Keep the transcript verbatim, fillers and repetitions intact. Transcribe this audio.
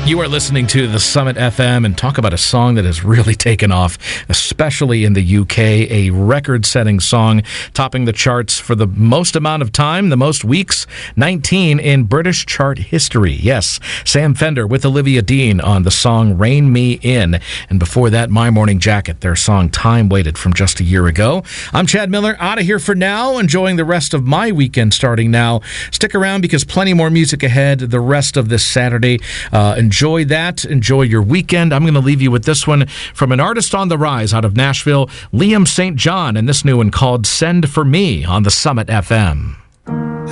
You are listening to the Summit F M, and talk about a song that has really taken off, especially in the U K. A record-setting song, topping the charts for the most amount of time, the most weeks, nineteen in British chart history. Yes, Sam Fender with Olivia Dean on the song Rein Me In. And before that, My Morning Jacket, their song Time Waited from just a year ago. I'm Chad Miller, out of here for now, enjoying the rest of my weekend starting now. Stick around because plenty more music ahead the rest of this Saturday. Uh, enjoy that. Enjoy your weekend. I'm going to leave you with this one from an artist on the rise out of Nashville, Liam Saint John, and this new one called Send For Me on the Summit F M.